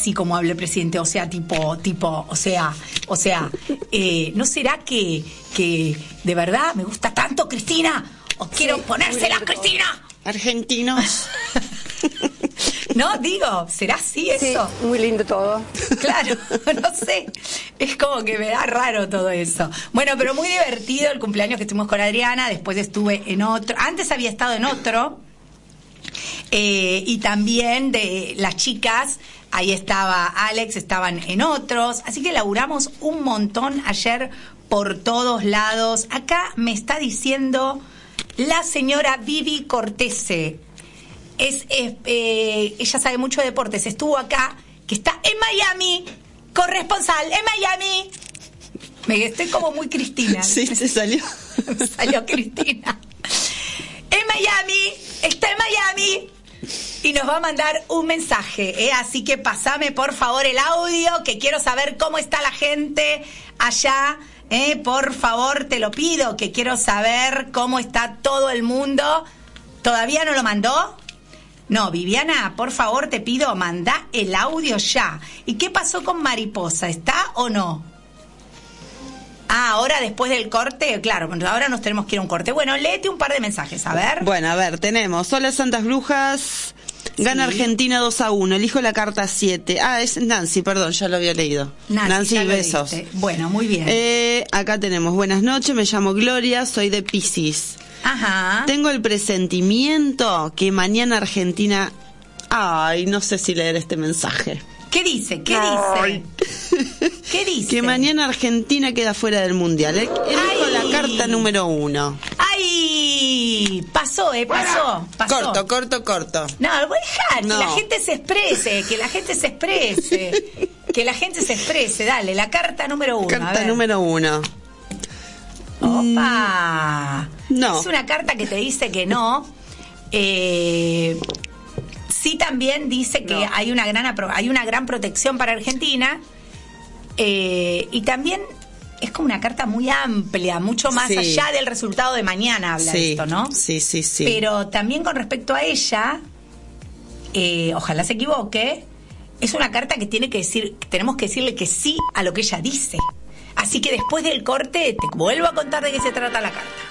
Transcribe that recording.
así como habla el presidente, o sea, ¿no será que de verdad me gusta tanto Cristina? ¿O quiero ponérsela a Cristina? Argentinos. No, digo, ¿será así eso? Sí, muy lindo todo. Claro, no sé. Es como que me da raro todo eso. Bueno, pero muy divertido el cumpleaños que estuvimos con Adriana. Después estuve en otro. Antes había estado en otro. Y también de las chicas, ahí estaba Alex, estaban en otros. Así que laburamos un montón ayer por todos lados. Acá me está diciendo la señora Vivi Cortese. Ella sabe mucho de deportes, estuvo acá, que está en Miami, corresponsal en Miami. Estoy como muy Cristina. Sí, se salió. Salió Cristina. En Miami, está en Miami y nos va a mandar un mensaje, así que pasame por favor el audio, que quiero saber cómo está la gente allá. Por favor, te lo pido, que quiero saber cómo está todo el mundo. ¿Todavía no lo mandó? No, Viviana, por favor, te pido, manda el audio ya. ¿Y qué pasó con Mariposa? ¿Está o no? Ahora después del corte, claro, ahora nos tenemos que ir a un corte. Bueno, léete un par de mensajes, a ver. Bueno, a ver, tenemos: hola Santas Brujas, gana Argentina 2-1, elijo la carta 7. Es Nancy, perdón, ya lo había leído. Nancy, besos. Bueno, muy bien. Acá tenemos: buenas noches, me llamo Gloria, soy de Piscis. Ajá. Tengo el presentimiento que mañana Argentina... Ay, no sé si leer este mensaje. ¿Qué dice? ¿Qué dice? Que mañana Argentina queda fuera del Mundial. Elijo la carta número 1. ¡Ay! Pasó. Corto. No, voy a dejar no. Que la gente se exprese, que la gente se exprese. Dale, la carta número 1. Carta número 1. ¡Opa! No. Es una carta que te dice que no. Sí, también dice que hay una gran protección para Argentina. Y también es como una carta muy amplia, mucho más allá del resultado de mañana habla de esto, ¿no? Sí. Pero también con respecto a ella, ojalá se equivoque, es una carta que tenemos que decirle que sí a lo que ella dice. Así que después del corte te vuelvo a contar de qué se trata la carta.